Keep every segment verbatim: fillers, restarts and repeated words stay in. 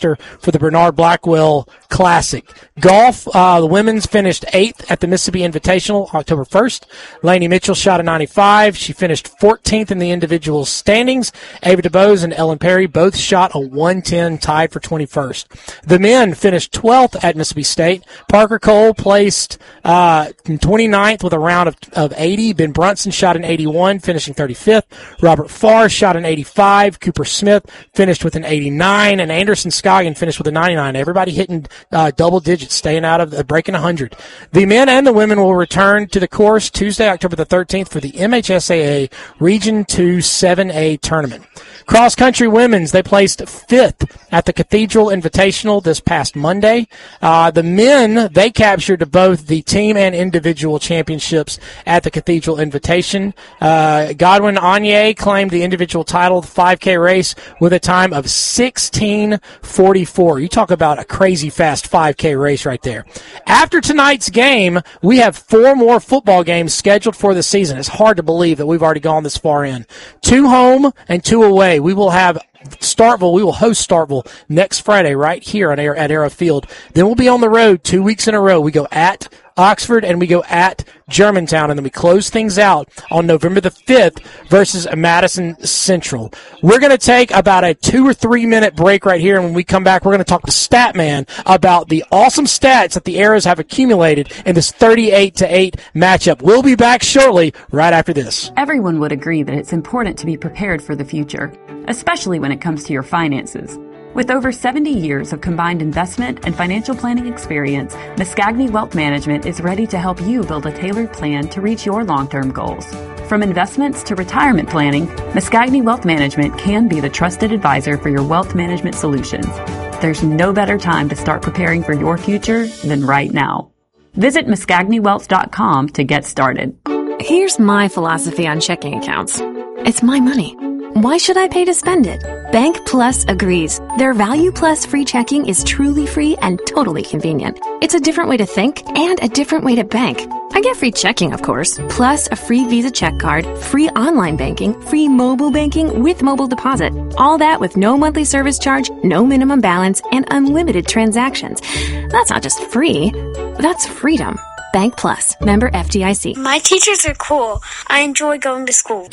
roster for the Bernard Blackwell Classic. Golf, uh, the women's finished eighth at the Mississippi Invitational October first. Lainey Mitchell shot a ninety-five. She finished fourteenth in the individual standings. Ava DeBose and Ellen Perry both shot a one ten, tied for twenty-first. The men finished twelfth at Mississippi State. Parker Cole placed uh, twenty-ninth with a round of, of eighty. Ben Brunson shot an eighty-one, finishing thirty-fifth. Robert Farr shot an eighty-five. Cooper Smith finished with an eighty-nine. And Anderson Scoggin finished with a ninety-nine. Everybody hitting uh, double digits, staying out of the breaking one hundred. The men and the women will return to the course Tuesday, October the thirteenth for the M H S A A Region two seven A tournament. Cross country women's, they placed fifth at the Cathedral Invitational this past Monday. Uh, the men, they captured both the team and individual championships at the Cathedral Invitation. Uh, Godwin Anye claimed the individual title, the five K race, with a time of sixteen forty-four. You talk about a crazy fast five K race right there. After tonight's game, we have four more football games scheduled for the season. It's hard to believe that we've already gone this far in. Two home and two away. We will have Starkville. We will host Starkville next Friday right here at Arrow, at Arrow Field. Then we'll be on the road two weeks in a row. We go at Oxford and we go at Germantown, and then we close things out on November the fifth versus Madison Central. We're going to take about a two or three minute break right here, and when we come back, we're going to talk to Statman about the awesome stats that the Arrows have accumulated in this thirty-eight to eight matchup. We'll be back shortly right after this. Everyone would agree that it's important to be prepared for the future, especially when it comes to your finances. With over seventy years of combined investment and financial planning experience, Muscagny Wealth Management is ready to help you build a tailored plan to reach your long-term goals. From investments to retirement planning, Muscagny Wealth Management can be the trusted advisor for your wealth management solutions. There's no better time to start preparing for your future than right now. Visit muscagny wealth dot com to get started. Here's my philosophy on checking accounts. It's my money. Why should I pay to spend it? Bank Plus agrees. Their Value Plus free checking is truly free and totally convenient. It's a different way to think and a different way to bank. I get free checking, of course, plus a free Visa check card, free online banking, free mobile banking with mobile deposit. All that with no monthly service charge, no minimum balance, and unlimited transactions. That's not just free, that's freedom. Bank Plus, member F D I C. My teachers are cool. I enjoy going to school.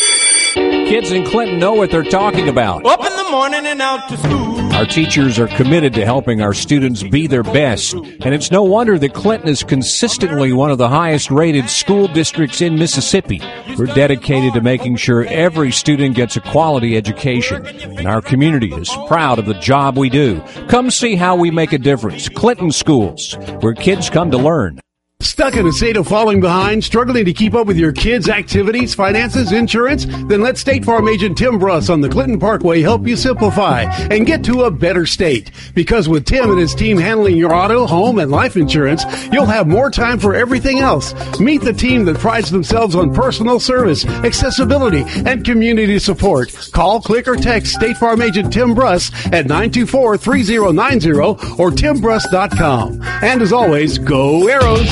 Kids in Clinton know what they're talking about. Up in the morning and out to school. Our teachers are committed to helping our students be their best, and it's no wonder that Clinton is consistently one of the highest-rated school districts in Mississippi. We're dedicated to making sure every student gets a quality education, and our community is proud of the job we do. Come see how we make a difference. Clinton Schools, where kids come to learn. Stuck in a state of falling behind, struggling to keep up with your kids' activities, finances, insurance? Then let State Farm agent Tim Bruss on the Clinton Parkway help you simplify and get to a better state. Because with Tim and his team handling your auto, home, and life insurance, you'll have more time for everything else. Meet the team that prides themselves on personal service, accessibility, and community support. Call, click, or text State Farm agent Tim Bruss at nine two four, three zero nine zero or tim bruss dot com. And as always, go Arrows!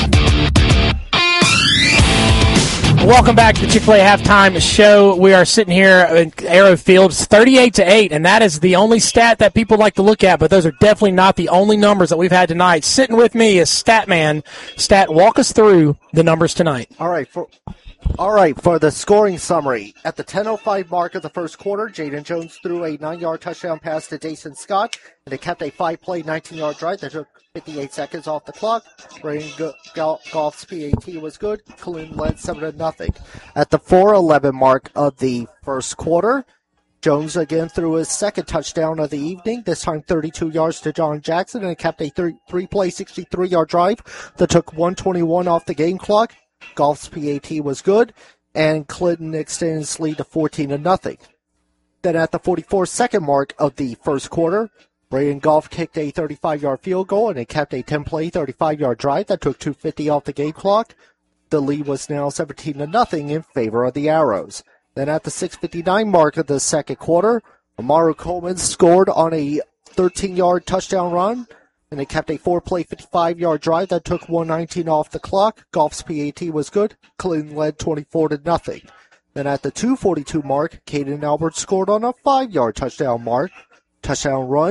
Welcome back to the Chick-fil-A Halftime Show. We are sitting here at Arrow Field. It's thirty-eight to eight, and that is the only stat that people like to look at, but those are definitely not the only numbers that we've had tonight. Sitting with me is Statman. Stat, walk us through the numbers tonight. All right, for all right, for the scoring summary, at the ten oh five mark of the first quarter, Jaden Jones threw a nine-yard touchdown pass to Jason Scott, and it kept a five-play, nineteen-yard drive that took fifty-eight seconds off the clock. Braden Goff's P A T was good. Cologne led seven to nothing. At the four eleven mark of the first quarter, Jones again threw his second touchdown of the evening, this time thirty-two yards to John Jackson, and it kept a three-play, sixty-three-yard drive that took one twenty-one off the game clock. Goff's P A T was good, and Clinton extended his lead to fourteen to nothing. Then at the forty-four-second mark of the first quarter, Braden Goff kicked a thirty-five-yard field goal, and it kept a ten-play, thirty-five-yard drive that took two fifty off the game clock. The lead was now seventeen to nothing in favor of the Arrows. Then at the six fifty-nine mark of the second quarter, Amaru Coleman scored on a thirteen-yard touchdown run, and it kept a four-play, fifty-five-yard drive that took one nineteen off the clock. Goff's P A T was good. Clinton led twenty-four to nothing. Then at the two forty-two mark, Caden Albert scored on a five-yard touchdown mark, touchdown run.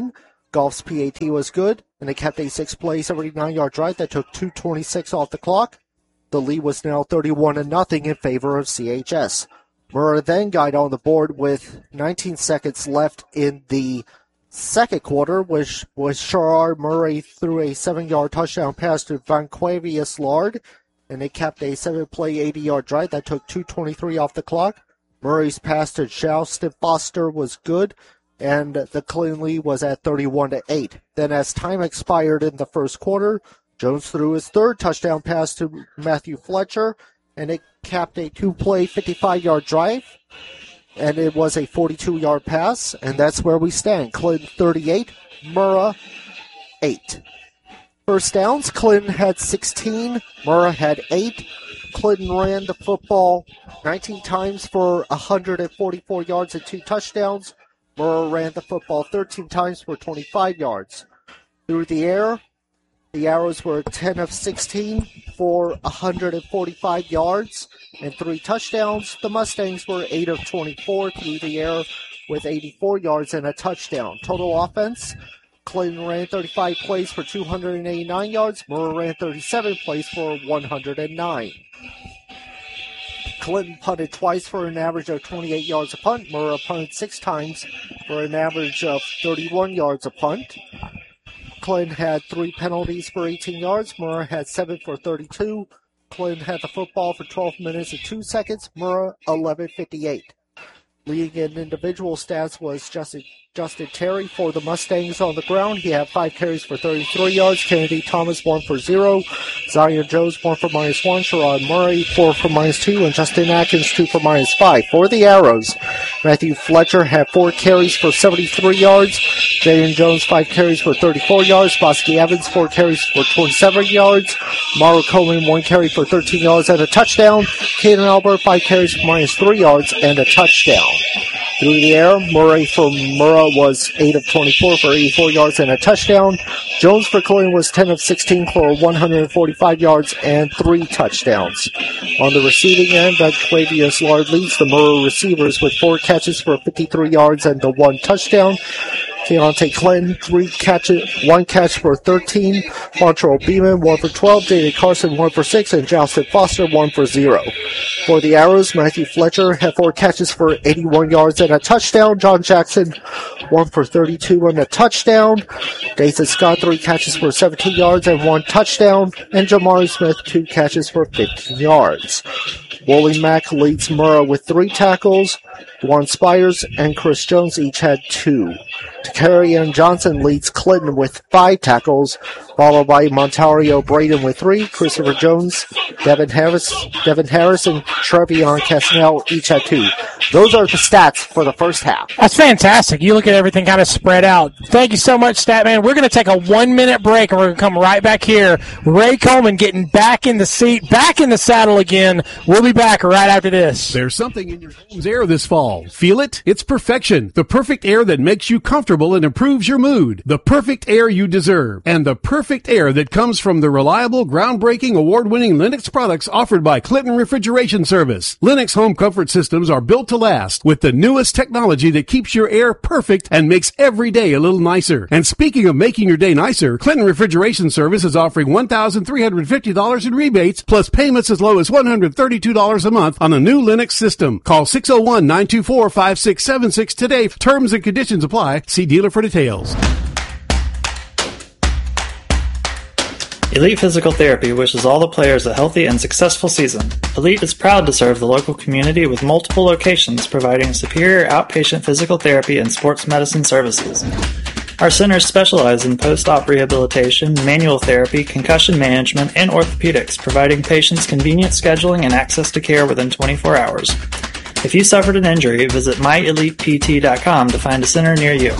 Golf's P A T was good, and they kept a six-play, seventy-nine-yard drive that took two twenty-six off the clock. The lead was now thirty-one to nothing in favor of C H S. Murrah then got on the board with nineteen seconds left in the second quarter, which was Sherrard Murray threw a seven-yard touchdown pass to Vanquavius Lard, and they kept a seven-play, eighty-yard drive that took two twenty-three off the clock. Murray's pass to Charleston Foster was good, and the clean lead was at thirty-one to eight. Then as time expired in the first quarter, Jones threw his third touchdown pass to Matthew Fletcher, and it capped a two-play, fifty-five-yard drive, and it was a forty-two-yard pass, and that's where we stand. Clinton thirty-eight, Murrah eight. First downs, Clinton had sixteen, Murrah had eight. Clinton ran the football nineteen times for one hundred forty-four yards and two touchdowns. Murrah ran the football thirteen times for twenty-five yards. Through the air, the Arrows were ten of sixteen for one hundred forty-five yards and three touchdowns. The Mustangs were eight of twenty-four through the air with eighty-four yards and a touchdown. Total offense, Clinton ran thirty-five plays for two hundred eighty-nine yards. Murrah ran thirty-seven plays for one hundred nine. Clinton punted twice for an average of twenty-eight yards a punt. Murrah punted six times for an average of thirty-one yards a punt. Clinton had three penalties for eighteen yards. Murrah had seven for thirty-two. Clinton had the football for twelve minutes and two seconds. Murrah, eleven fifty-eight. Leading in individual stats was Justin, Justin Terry for the Mustangs on the ground. He had five carries for thirty-three yards. Kennedy Thomas, one for zero. Zion Jones, one for minus one. Sherrod Murray, four for minus two. And Justin Atkins, two for minus five. For the Arrows, Matthew Fletcher had four carries for seventy-three yards. Jaden Jones, five carries for thirty-four yards. Bosky Evans, four carries for twenty-seven yards. Mauro Coleman, one carry for thirteen yards and a touchdown. Caden Albert, five carries for minus three yards and a touchdown. Through the air, Murray for Murrah was eight of twenty-four for eighty-four yards and a touchdown. Jones for Clinton was ten of sixteen for one hundred forty-five yards and three touchdowns. On the receiving end, Vanquavius Lard leads the Murrah receivers with four catches for fifty-three yards and the one touchdown. Keontae Clinton, three catches, one catch for thirteen. Montrell Beeman, one for twelve. David Carson, one for six. And Justin Foster, one for zero. For the Arrows, Matthew Fletcher had four catches for eighty-one yards and a touchdown. John Jackson, one for thirty-two and a touchdown. Dathan Scott, three catches for seventeen yards and one touchdown. And Jamari Smith, two catches for fifteen yards. Wooly Mack leads Murrah with three tackles. Juan Spires and Chris Jones each had two. Takarian Johnson leads Clinton with five tackles, followed by Montario Braden with three. Christopher Jones, Devin Harris, Devin Harris, and Trevion Casnell each had two. Those are the stats for the first half. That's fantastic. You look at everything kind of spread out. Thank you so much, Statman. We're going to take a one-minute break, and we're going to come right back here. Ray Coleman getting back in the seat, back in the saddle again. We'll be back right after this. There's something in your home's air this fall. Feel it? It's perfection. The perfect air that makes you comfortable and improves your mood. The perfect air you deserve. And the perfect air that comes from the reliable, groundbreaking, award-winning Lennox products offered by Clinton Refrigeration Service. Lennox home comfort systems are built to last with the newest technology that keeps your air perfect and makes every day a little nicer. And speaking of making your day nicer, Clinton Refrigeration Service is offering one thousand three hundred fifty dollars in rebates plus payments as low as one hundred thirty-two dollars a month on a new Lennox system. Call six oh one, nine two four, five six seven six today. Terms and conditions apply. See dealer for details. Elite Physical Therapy wishes all the players a healthy and successful season. Elite is proud to serve the local community with multiple locations providing superior outpatient physical therapy and sports medicine services. Our centers specialize in post-op rehabilitation, manual therapy, concussion management, and orthopedics, providing patients convenient scheduling and access to care within twenty-four hours. If you suffered an injury, visit my elite p t dot com to find a center near you.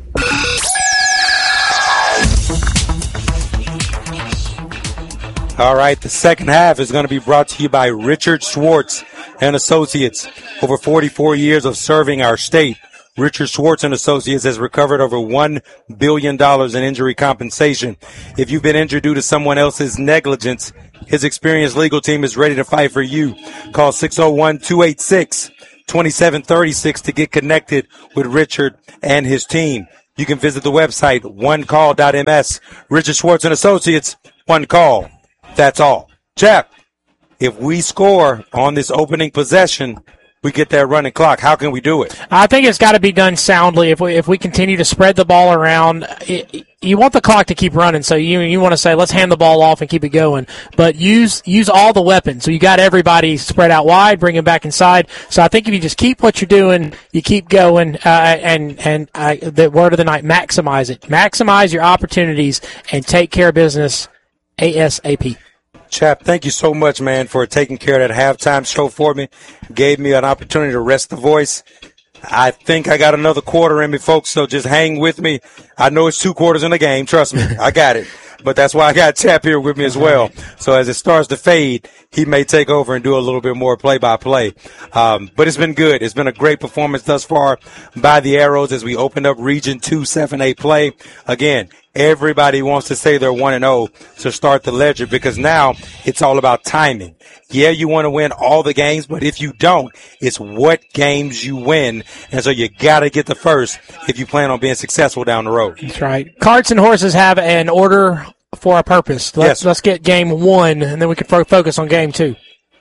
All right, the second half is going to be brought to you by Richard Schwartz and Associates. Over forty-four years of serving our state, Richard Schwartz and Associates has recovered over one billion dollars in injury compensation. If you've been injured due to someone else's negligence, his experienced legal team is ready to fight for you. Call six oh one, two eight six, two seven three six to get connected with Richard and his team. you can visit the website, one call dot m s. Richard Schwartz and Associates, one call. That's all. Jeff, if we score on this opening possession, we get that running clock. How can we do it? I think it's got to be done soundly. If we if we continue to spread the ball around, it, you want the clock to keep running. So you you want to say, let's hand the ball off and keep it going. But use use all the weapons. So you got everybody spread out wide, bring them back inside. So I think if you just keep what you're doing, you keep going, uh, and and uh, the word of the night, maximize it. Maximize your opportunities and take care of business ASAP. Chap, thank you so much, man, for taking care of that halftime show for me. Gave me an opportunity to rest the voice. I think I got another quarter in me, folks, so just hang with me. I know it's two quarters in the game. Trust me, I got it. But that's why I got Chap here with me as well. So as it starts to fade, he may take over and do a little bit more play-by-play. Um, but it's been good. It's been a great performance thus far by the Arrows as we opened up Region two seven A play. Again, everybody wants to say they're one and oh to start the ledger because now it's all about timing. Yeah, you want to win all the games, but if you don't, it's what games you win. And so you got to get the first if you plan on being successful down the road. That's right. Carts and horses have an order for a purpose. Let's, yes. let's get game one, and then we can fo- focus on game two.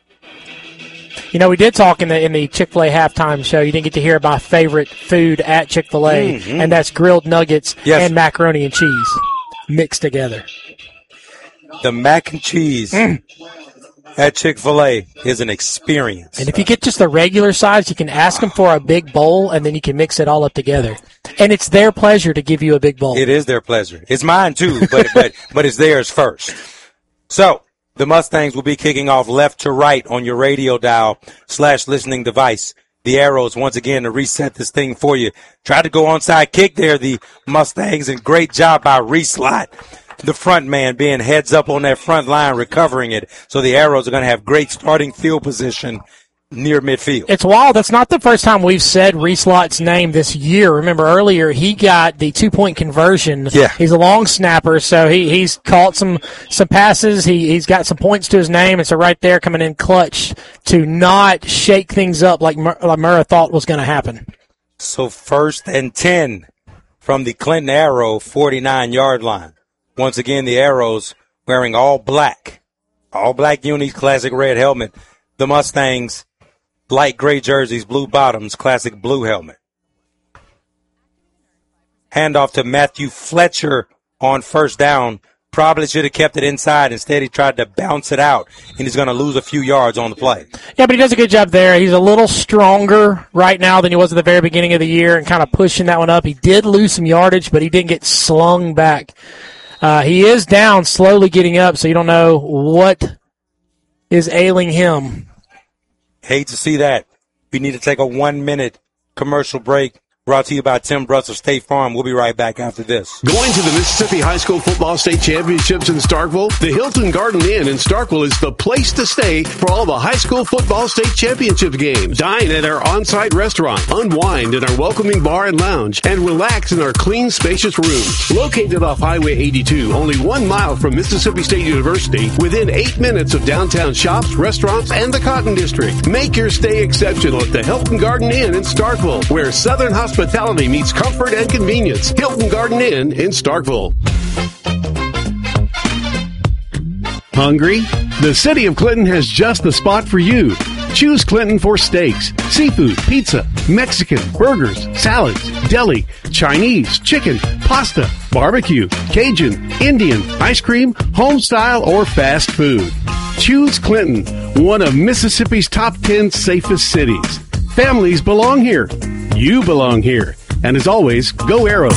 You know, we did talk in the in the Chick-fil-A halftime show. You didn't get to hear my favorite food at Chick-fil-A, mm-hmm. and that's grilled nuggets yes. and macaroni and cheese mixed together. The mac and cheese mm. at Chick-fil-A is an experience. And if you get just the regular size, you can ask them for a big bowl, and then you can mix it all up together. And it's their pleasure to give you a big bowl. It is their pleasure. It's mine, too, but but but it's theirs first. So the Mustangs will be kicking off left to right on your radio dial slash listening device. The Arrows, once again, to reset this thing for you. Tried to go onside kick there, the Mustangs, and great job by Reese Lott, the front man, being heads up on that front line, recovering it. So the Arrows are going to have great starting field position near midfield. It's wild. That's not the first time we've said Reese Lott's name this year. Remember earlier he got the two-point conversion. Yeah. He's a long snapper, so he, he's caught some some passes. He, he's got some points to his name, and so right there coming in clutch to not shake things up like, Mur- like Murrah thought was going to happen. So first and ten from the Clinton Arrow forty-nine-yard line. Once again, the Arrows wearing all black. All black unis, classic red helmet. The Mustangs, light gray jerseys, blue bottoms, classic blue helmet. Handoff to Matthew Fletcher on first down. Probably should have kept it inside. Instead, he tried to bounce it out, and he's going to lose a few yards on the play. Yeah, but he does a good job there. He's a little stronger right now than he was at the very beginning of the year and kind of pushing that one up. He did lose some yardage, but he didn't get slung back. Uh, he is down, slowly getting up, so you don't know what is ailing him. Hate to see that. We need to take a one-minute commercial break. Brought to you by Tim Bruss of State Farm. We'll be right back after this. Going to the Mississippi High School Football State Championships in Starkville? The Hilton Garden Inn in Starkville is the place to stay for all the high school football state championship games. Dine at our on-site restaurant, unwind in our welcoming bar and lounge, and relax in our clean, spacious rooms. Located off Highway eighty-two, only one mile from Mississippi State University, within eight minutes of downtown shops, restaurants, and the Cotton District. Make your stay exceptional at the Hilton Garden Inn in Starkville, where Southern Hospitality Hospitality meets comfort and convenience. Hilton Garden Inn in Starkville. Hungry? The City of Clinton has just the spot for you. Choose Clinton for steaks, seafood, pizza, Mexican, burgers, salads, deli, Chinese, chicken, pasta, barbecue, Cajun, Indian, ice cream, home style, or fast food. Choose Clinton, one of Mississippi's top ten safest cities. Families belong here. You belong here. And as always, go Arrows.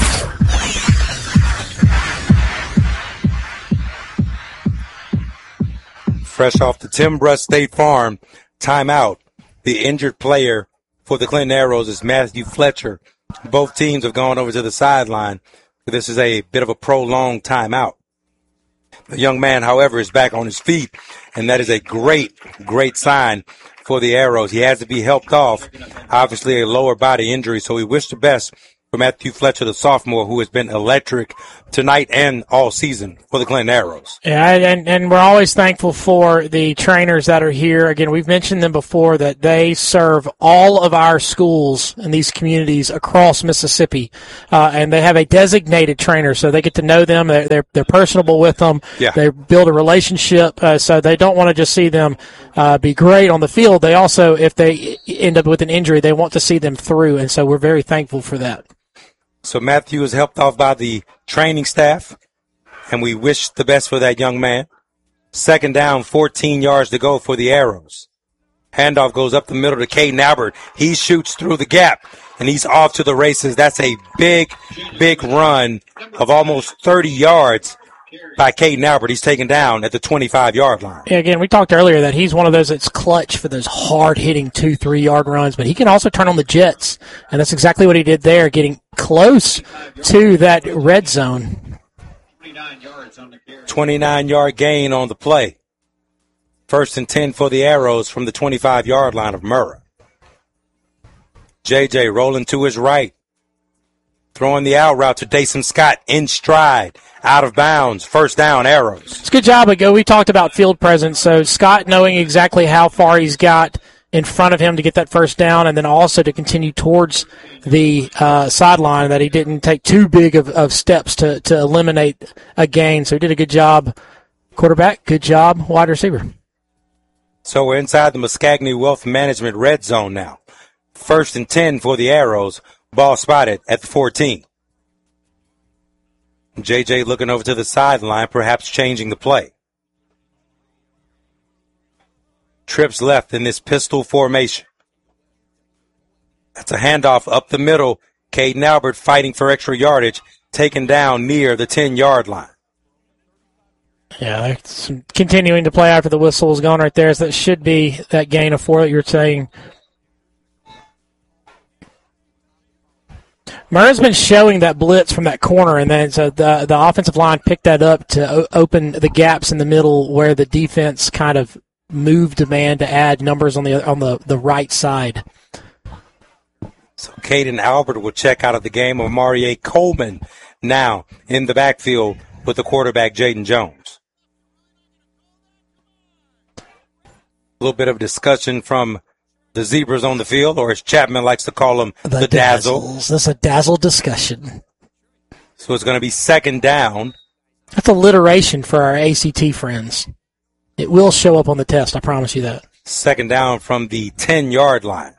Fresh off the Tim Bruss State Farm timeout, the injured player for the Clinton Arrows is Matthew Fletcher. Both teams have gone over to the sideline. This is a bit of a prolonged timeout. The young man, however, is back on his feet, and that is a great, great sign for the Arrows. He has to be helped off, obviously a lower body injury, so we wish the best for Matthew Fletcher, the sophomore, who has been electric tonight and all season for the Clinton Arrows. Yeah, and, and we're always thankful for the trainers that are here. Again, we've mentioned them before that they serve all of our schools in these communities across Mississippi, uh, and they have a designated trainer, so they get to know them. They're they're, they're personable with them. Yeah. They build a relationship, uh, so they don't want to just see them uh, be great on the field. They also, if they end up with an injury, they want to see them through, and so we're very thankful for that. So Matthew is helped off by the training staff, and we wish the best for that young man. Second down, fourteen yards to go for the Arrows. Handoff goes up the middle to Caden Albert. He shoots through the gap, and he's off to the races. That's a big, big run of almost thirty yards by Caden Albert. He's taken down at the twenty-five-yard line. Yeah, again, we talked earlier that he's one of those that's clutch for those hard-hitting two, three-yard runs, but he can also turn on the jets, and that's exactly what he did there, getting close to that red zone. twenty-nine-yard gain on the play. First and ten for the Arrows from the twenty-five-yard line of Murrah. J J rolling to his right. Throwing the out route to Dason Scott in stride. Out of bounds. First down, Arrows. It's a good job, Ago. We talked about field presence, so Scott knowing exactly how far he's got in front of him to get that first down, and then also to continue towards the uh, sideline, that he didn't take too big of, of steps to, to eliminate a gain. So he did a good job. Quarterback, good job. Wide receiver. So we're inside the Muskogee Wealth Management red zone now. First and ten for the Arrows. Ball spotted at the fourteen. J J looking over to the sideline, perhaps changing the play. Trips left in this pistol formation. That's a handoff up the middle. Caden Albert fighting for extra yardage, taken down near the ten-yard line. Yeah, it's continuing to play after the whistle is gone right there. So that should be that gain of four that you're saying. Murrah's been showing that blitz from that corner, and then so the the offensive line picked that up to o- open the gaps in the middle where the defense kind of moved a man to add numbers on the on the, the right side. So Caden Albert will check out of the game. Omari Coleman now in the backfield with the quarterback Jaden Jones. A little bit of discussion from the Zebras on the field, or as Chapman likes to call them, the, the Dazzle. Dazzles. That's a dazzle discussion. So it's going to be second down. That's alliteration for our A C T friends. It will show up on the test, I promise you that. Second down from the ten-yard line.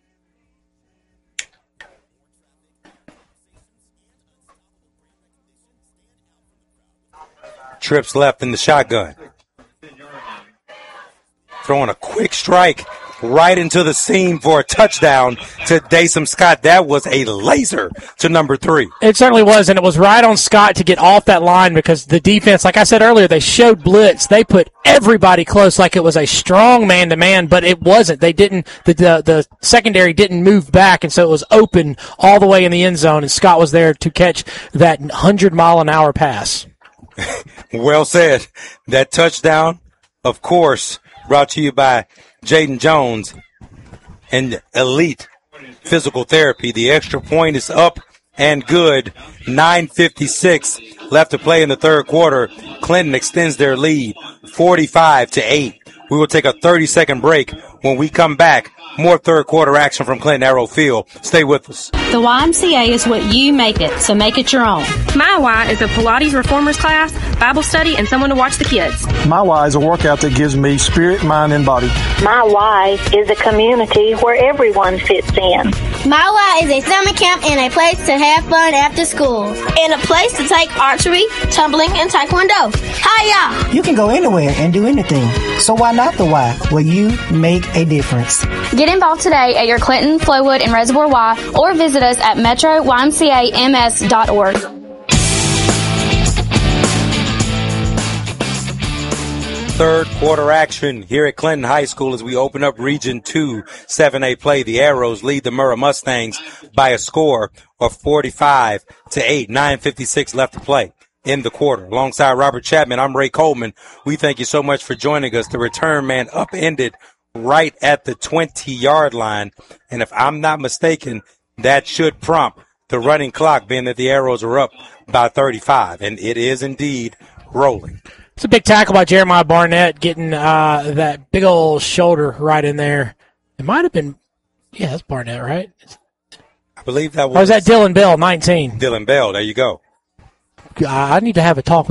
Trips left in the shotgun. Throwing a quick strike right into the seam for a touchdown to Dason Scott. That was a laser to number three. It certainly was, and it was right on Scott to get off that line because the defense, like I said earlier, they showed blitz. They put everybody close like it was a strong man-to-man, but it wasn't. They didn't, the, the, the secondary didn't move back, and so it was open all the way in the end zone, and Scott was there to catch that one hundred mile an hour pass. Well said. That touchdown, of course, brought to you by Jaden Jones and Elite Physical Therapy. The extra point is up and good. nine fifty-six left to play in the third quarter. Clinton extends their lead forty-five to eight. We will take a thirty-second break. When we come back, more third quarter action from Clinton Arrow Field. Stay with us. The Y M C A is what you make it, so make it your own. My Y is a Pilates reformers class, Bible study, and someone to watch the kids. My Y is a workout that gives me spirit, mind, and body. My Y is a community where everyone fits in. My Y is a summer camp and a place to have fun after school. And a place to take archery, tumbling, and taekwondo. Hiya! You can go anywhere and do anything. So why not the Y, where you make a difference? Get involved today at your Clinton, Flowood, and Reservoir Y, or visit us at metro y m c a m s dot org. Third quarter action here at Clinton High School as we open up Region two seven A play. The Arrows lead the Murrah Mustangs by a score of forty-five to eight. nine fifty-six left to play in the quarter. Alongside Robert Chapman, I'm Ray Coleman. We thank you so much for joining us. The return man upended right at the twenty-yard line. And if I'm not mistaken, that should prompt the running clock, being that the Arrows are up by thirty-five, and it is indeed rolling. It's a big tackle by Jeremiah Barnett, getting uh, that big old shoulder right in there. It might have been, yeah, that's Barnett, right? I believe that was. Or was that Dylan Bell, nineteen? Dylan Bell, there you go. I need to have a talk